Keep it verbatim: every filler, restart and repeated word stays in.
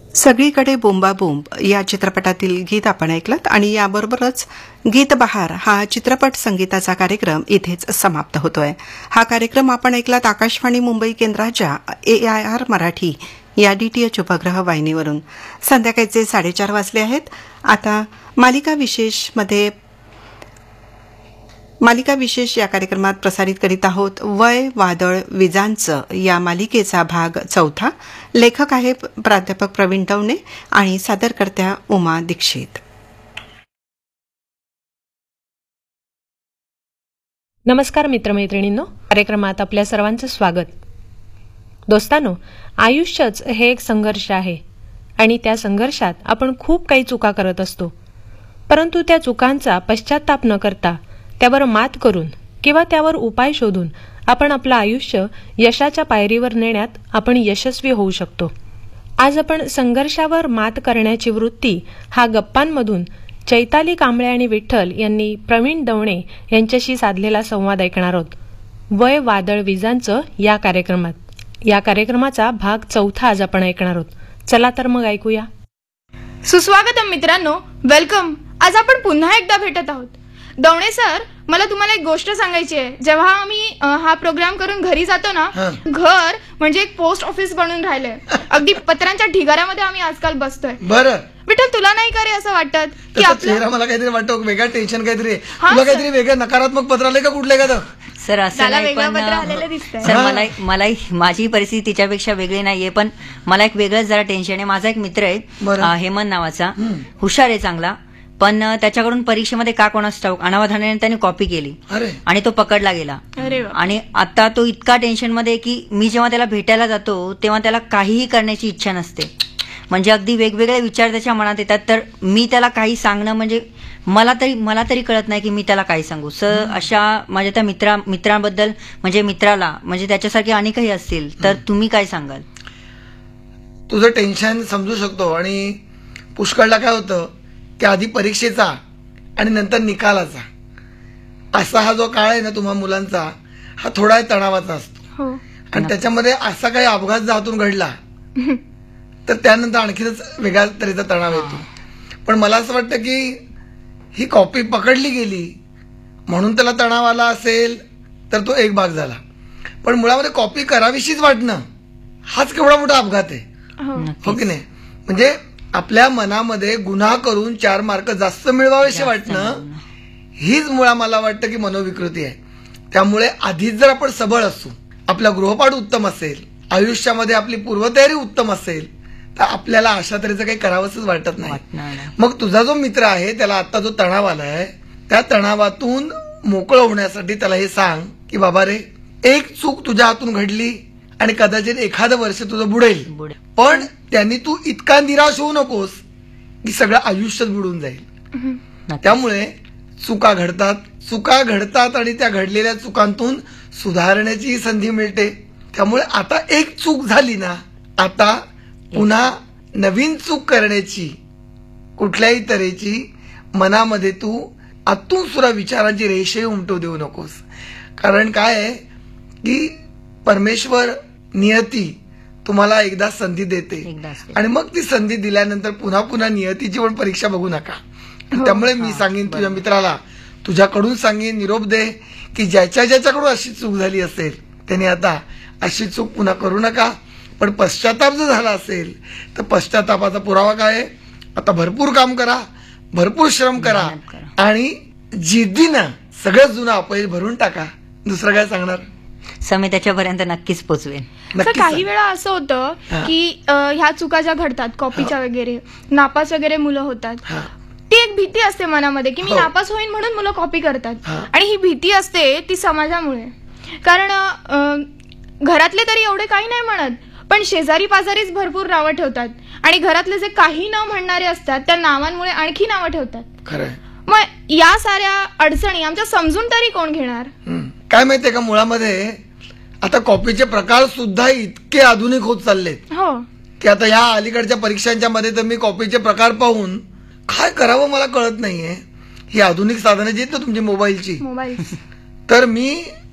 सगळीकडे बोंबाबोंब या चित्रपटातील गीत आपण ऐकलत आणि याबरोबरच गीत बहार हा चित्रपट संगीताचा कार्यक्रम इथेच समाप्त होतोय. हा कार्यक्रम आपण ऐकलात आकाशवाणी मुंबई केंद्राच्या ए आय आर मराठी या डीटीएच उपग्रह वाहिनीवरून. संध्याकाळचे साडेचार वाजले आहेत. आता मालिका विशेष मध्ये मालिका विशेष या कार्यक्रमात प्रसारित करीत आहोत वय वादळ विजांचं या मालिकेचा भाग चौथा. लेखक आहे प्राध्यापक प्रवीण दवणे आणि सादरकर्त्या उमा दीक्षित. नमस्कार मित्रमैत्रिणींनो, कार्यक्रमात आपल्या सर्वांचं स्वागत. दोस्तांनो, आयुष्यच हे एक संघर्ष आहे आणि त्या संघर्षात आपण खूप काही चुका करत असतो. परंतु त्या चुकांचा पश्चाताप न करता त्यावर मात करून किंवा त्यावर उपाय शोधून आपण आपलं आयुष्य यशाच्या पायरीवर नेण्यात आपण यशस्वी होऊ शकतो. आज आपण संघर्षावर मात करण्याची वृत्ती हा गप्पांमधून चैताली कांबळे आणि विठ्ठल यांनी प्रवीण दवणे यांच्याशी साधलेला संवाद ऐकणार आहोत. वय वादळ विजांचं या कार्यक्रमात या कार्यक्रमाचा भाग चौथा आज आपण ऐकणार आहोत. चला तर मग ऐकूया. सुस्वागतम मित्रांनो, वेलकम. आज आपण पुन्हा एकदा भेटत आहोत. दवणे सर, मला तुम्हाला एक गोष्ट सांगायची आहे. जेव्हा आम्ही हा प्रोग्राम करून घरी जातो ना, घर म्हणजे एक पोस्ट ऑफिस बनून राहिलंय. अगदी पत्रांच्या ढिगाऱ्यामध्ये आम्ही आजकाल बसतोय. बरं विठ्ठल, तुला नाही का रे असं वाटत की आपला मला काहीतरी वाटतं वेगळं टेन्शन काहीतरी तुला काहीतरी वेगळं नकारात्मक पत्र आले का कुठले का? सर असं नाही, पण सर मला मलाही माझी परिस्थिती तिच्यापेक्षा वेगळी नाहीये, पण मला एक वेगळंच जरा टेन्शन आहे. माझा एक मित्र आहे हेमंत नावाचा, हुशार आहे चांगला, पण त्याच्याकडून परीक्षेमध्ये का कोणास ठाऊक अनावधानाने त्याने कॉपी केली आणि तो पकडला गेला. आणि आता तो इतका टेन्शन मध्ये की मी जेव्हा त्याला भेटायला जातो तेव्हा त्याला काहीही करण्याची इच्छा नसते. म्हणजे अगदी वेगवेगळे विचार त्याच्या मनात येतात. तर मी त्याला काही सांगणं म्हणजे मला तरी मला तरी कळत नाही की मी त्याला काय सांगू. सर अशा माझ्या त्या मित्रा मित्रांबद्दल म्हणजे मित्राला म्हणजे त्याच्यासारखे अनेकही असतील, तर तुम्ही काय सांगाल? तुझं टेन्शन समजू शकतो. आणि पुष्कळला काय होतं की आधी परीक्षेचा आणि नंतर निकालाचा असा हा जो काळ आहे ना तुम्हा मुलांचा, हा थोडा तणावाचा असतो. आणि त्याच्यामध्ये असा काही अपघात जर हातून घडला तर त्यानंतर आणखीनच वेगळ्या तऱ्हेचा तणाव येतो. पण मला असं वाटतं की ही कॉपी पकडली गेली म्हणून त्याला तणाव आला असेल तर तो एक भाग झाला. पण मुळामध्ये कॉपी करावीशीच वाटणं हाच केवढा मोठा अपघात आहे, हो की नाही? म्हणजे आपल्या मनामध्ये गुन्हा करून चार मार्क जास्त मिळवावेसे वाटणं हीच मुळा मला वाटतं की मनोविकृती आहे. त्यामुळे आधीच जर आपण सबळ असू, आपला गृहपाठ उत्तम असेल, आयुष्यामध्ये आपली पूर्वतयारी उत्तम असेल, तर आपल्याला अशा तऱ्हेचं काही करावंच वाटत नाही. मग तुझा जो मित्र आहे त्याला आता जो तणाव आलाय त्या तणावातून मोकळं होण्यासाठी त्याला हे सांग की बाबा रे, एक चूक तुझ्या हातून घडली आणि कदाचित एखादं वर्ष तुझं बुडेल, पण त्यांनी तू इतका निराश होऊ नकोस की सगळं आयुष्यच बुडून जाईल. त्यामुळे चुका घडतात चुका घडतात आणि त्या घडलेल्या चुकांतून सुधारण्याची संधी मिळते. त्यामुळे आता एक चूक झाली ना, आता पुन्हा नवीन चूक करण्याची कुठल्याही तऱ्हेची मनामध्ये तू आतून सुद्धा विचारांची रेषे उमटू देऊ नकोस. कारण काय आहे की परमेश्वर नियती तुम्हाला एकदा संधी देते आणि मग ती संधी दिल्यानंतर पुन्हा पुन्हा नियतीची पण परीक्षा बघू नका. त्यामुळे मी सांगेन तुझ्या मित्राला, तुझ्याकडून सांगेन, निरोप दे की ज्याच्या ज्याच्याकडून अशी चूक झाली असेल त्याने आता अशी चूक पुन्हा करू नका. पण पश्चाताप जर झाला असेल तर पश्चातापाचा पुरावा काय आहे? आता भरपूर काम करा, भरपूर श्रम करा आणि जिद्दीनं सगळं जुनं अपयश भरून टाका. दुसरं काय सांगणार? समय त्याच्यापर्यंत नक्कीच पोचवेन. काही वेळा असं होतं की ह्या चुका ज्या घडतात कॉपीच्या वगैरे, नापास वगैरे मुलं होतात, ती एक भीती असते मनामध्ये की मी नापास होईन म्हणून मुलं कॉपी करतात. आणि ही भीती असते ती समाजामुळे. कारण घरातले तरी एवढे काही नाही म्हणत, पण शेजारी पाजारीच भरपूर नावं ठेवतात आणि घरातले जे काही न म्हणणारे असतात त्या नावांमुळे आणखी नावं ठेवतात. मग या साऱ्या अडचणी आमच्या समजून तरी कोण घेणार? काय माहितीये का, मुळामध्ये आता कॉपीचे प्रकार सुद्धा इतके आधुनिक होत चाललेत की आता या अलीकडच्या परीक्षांच्या मध्ये तर मी कॉपीचे प्रकार पाहून काय करावं मला कळत नाहीये. ही आधुनिक साधनं जी आहेत ना तुमची मोबाईलची, तर मी